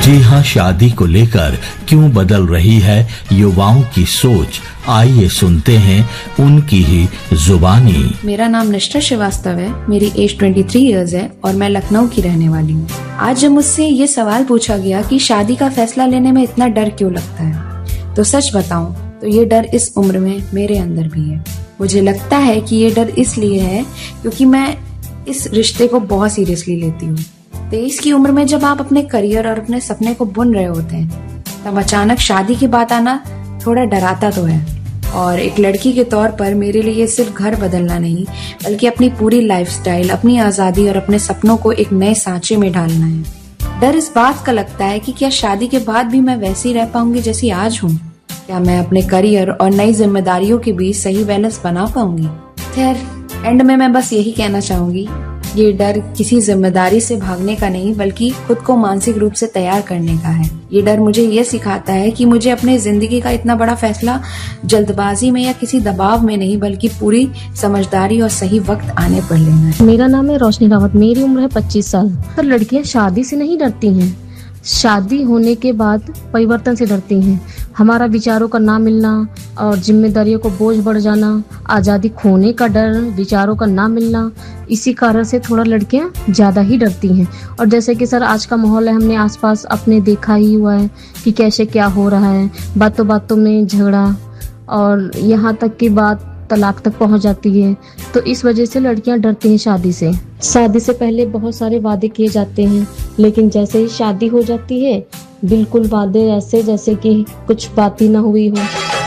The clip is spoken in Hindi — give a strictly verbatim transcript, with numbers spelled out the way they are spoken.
जी हाँ, शादी को लेकर क्यों बदल रही है युवाओं की सोच, आइए सुनते हैं उनकी ही जुबानी। मेरा नाम निष्ठा श्रीवास्तव है, मेरी एज तेईस इयर्स है और मैं लखनऊ की रहने वाली हूँ। आज जब मुझसे ये सवाल पूछा गया कि शादी का फैसला लेने में इतना डर क्यों लगता है, तो सच बताऊं तो ये डर इस उम्र में मेरे अंदर भी है। मुझे लगता है कि ये डर इसलिए है क्योंकि मैं इस रिश्ते को बहुत सीरियसली लेती हूँ। तेईस की उम्र में जब आप अपने करियर और अपने सपने को बुन रहे होते हैं, तब अचानक शादी की बात आना थोड़ा डराता तो है। और एक लड़की के तौर पर मेरे लिए सिर्फ घर बदलना नहीं, बल्कि अपनी पूरी लाइफस्टाइल, अपनी आजादी और अपने सपनों को एक नए सांचे में ढालना है। डर इस बात का लगता है कि क्या शादी के बाद भी मैं वैसी रह पाऊंगी जैसी आज हूँ? क्या मैं अपने करियर और नई जिम्मेदारियों के बीच सही बैलेंस बना पाऊंगी? खैर, एंड में मैं बस यही कहना चाहूंगी, ये डर किसी जिम्मेदारी से भागने का नहीं, बल्कि खुद को मानसिक रूप से तैयार करने का है। ये डर मुझे ये सिखाता है कि मुझे अपने जिंदगी का इतना बड़ा फैसला जल्दबाजी में या किसी दबाव में नहीं, बल्कि पूरी समझदारी और सही वक्त आने पर लेना है। मेरा नाम है रोशनी रावत, मेरी उम्र है पच्चीस साल। पर लड़कियां शादी से नहीं डरती हैं, शादी होने के बाद परिवर्तन से डरती हैं। हमारा विचारों का ना मिलना और जिम्मेदारियों को बोझ बढ़ जाना, आज़ादी खोने का डर, विचारों का ना मिलना, इसी कारण से थोड़ा लड़कियां ज़्यादा ही डरती हैं। और जैसे कि सर आज का माहौल है, हमने आसपास अपने देखा ही हुआ है कि कैसे क्या हो रहा है, बातों बातों में झगड़ा और यहाँ तक की बात तलाक तक पहुंच जाती है। तो इस वजह से लड़कियां डरती हैं शादी से। शादी से पहले बहुत सारे वादे किए जाते हैं, लेकिन जैसे ही शादी हो जाती है बिल्कुल वादे ऐसे जैसे कि कुछ बात ही ना हुई हो।